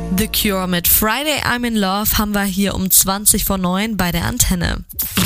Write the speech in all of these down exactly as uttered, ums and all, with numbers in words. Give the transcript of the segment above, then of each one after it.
The Cure mit Friday I'm in Love haben wir hier um zwanzig vor neun bei der Antenne.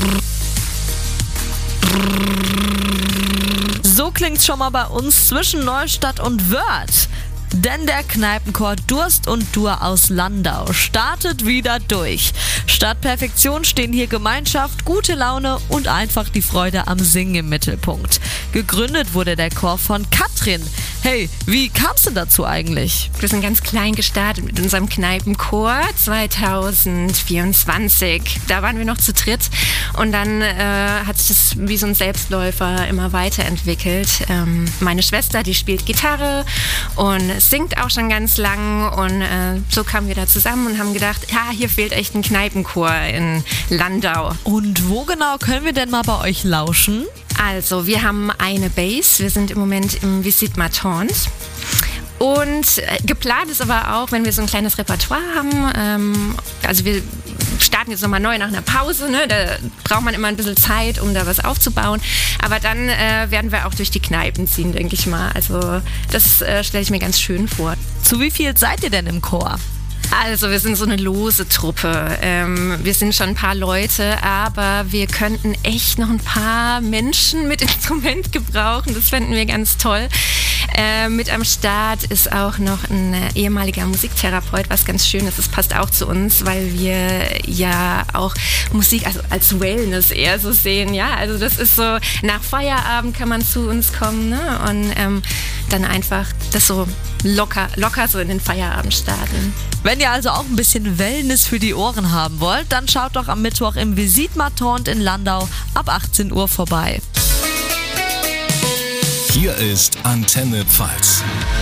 So klingt's schon mal bei uns zwischen Neustadt und Wörth. Denn der Kneipenchor Durst und Dur aus Landau startet wieder durch. Statt Perfektion stehen hier Gemeinschaft, gute Laune und einfach die Freude am Singen im Mittelpunkt. Gegründet wurde der Chor von Katrin. Hey, wie kam's denn dazu eigentlich? Wir sind ganz klein gestartet mit unserem Kneipenchor zwanzig vierundzwanzig. Da waren wir noch zu dritt und dann äh, hat sich das wie so ein Selbstläufer immer weiterentwickelt. Ähm, meine Schwester, die spielt Gitarre und singt auch schon ganz lang und äh, so kamen wir da zusammen und haben gedacht, ja, hier fehlt echt ein Kneipenchor in Landau. Und wo genau können wir denn mal bei euch lauschen? Also, wir haben eine Bass, wir sind im Moment im Visite ma Tante. Und äh, geplant ist aber auch, wenn wir so ein kleines Repertoire haben, ähm, also wir starten jetzt nochmal neu nach einer Pause, ne? Da braucht man immer ein bisschen Zeit, um da was aufzubauen. Aber dann äh, werden wir auch durch die Kneipen ziehen, denke ich mal. Also das äh, stelle ich mir ganz schön vor. Zu wie viel seid ihr denn im Chor? Also wir sind so eine lose Truppe. Ähm, wir sind schon ein paar Leute, aber wir könnten echt noch ein paar Menschen mit Instrument gebrauchen. Das fänden wir ganz toll. Äh, mit am Start ist auch noch ein ehemaliger Musiktherapeut, was ganz schön ist. Das passt auch zu uns, weil wir ja auch Musik also als Wellness eher so sehen. Ja, also das ist so, nach Feierabend kann man zu uns kommen, ne? Und ähm, dann einfach das so locker, locker so in den Feierabend starten. Wenn ihr also auch ein bisschen Wellness für die Ohren haben wollt, dann schaut doch am Mittwoch im Visite ma Tante in Landau ab achtzehn Uhr vorbei. Hier ist Antenne Pfalz.